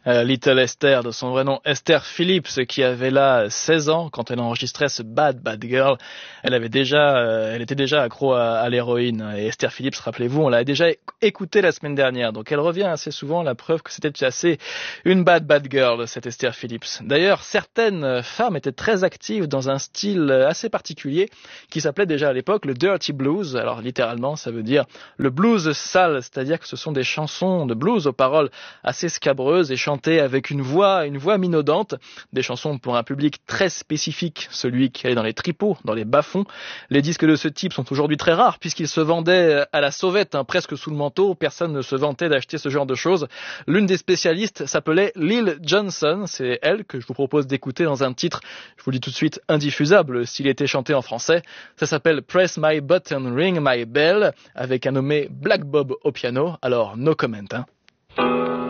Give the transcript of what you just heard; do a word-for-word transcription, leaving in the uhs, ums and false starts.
Euh, Little Esther, de son vrai nom Esther Phillips, qui avait là seize ans quand elle enregistrait ce Bad Bad Girl. Elle avait déjà, euh, elle était déjà accro à, à l'héroïne. Et Esther Phillips, rappelez-vous, on l'a déjà écoutée la semaine dernière. Donc elle revient assez souvent, la preuve que c'était assez une Bad Bad Girl, cette Esther Phillips. D'ailleurs, certaines femmes étaient très actives dans un style assez particulier qui s'appelait déjà à l'époque le Dirty Blues. Alors littéralement, ça veut dire le blues sale, c'est-à-dire que ce sont des chansons de blues aux paroles assez scabreuses et chantées avec une voix, une voix minaudante, des chansons pour un public très spécifique, celui qui est dans les tripots, dans les bas-fonds. Les disques de ce type sont aujourd'hui très rares puisqu'ils se vendaient à la sauvette, hein, presque sous le manteau. Personne ne se vantait d'acheter ce genre de choses. L'une des spécialistes s'appelait Lil Johnson. C'est elle que je vous propose d'écouter dans un titre, je vous le dis tout de suite, indiffusable s'il était chanté en français. Ça s'appelle Press My Button, Ring My Bell, avec un nommé Black Bob au piano. Alors, no comment, hein.